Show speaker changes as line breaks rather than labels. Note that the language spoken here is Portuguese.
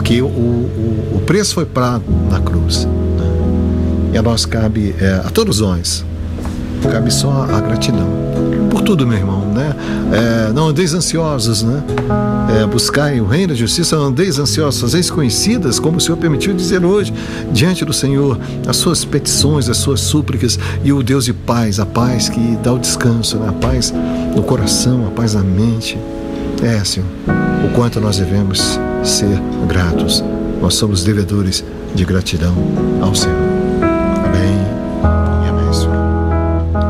porque o preço foi pago na cruz, né? E a nós cabe, a todos nós, cabe só a gratidão por tudo, meu irmão, né? Não andeis ansiosos, né? Buscai o reino da justiça, não andeis ansiosos, fazeis conhecidas, como o Senhor permitiu dizer hoje, diante do Senhor, as suas petições, as suas súplicas, e o Deus de paz, a paz que dá o descanso, né? A paz no coração, a paz na mente. Senhor, o quanto nós devemos ser gratos. Nós somos devedores de gratidão ao Senhor.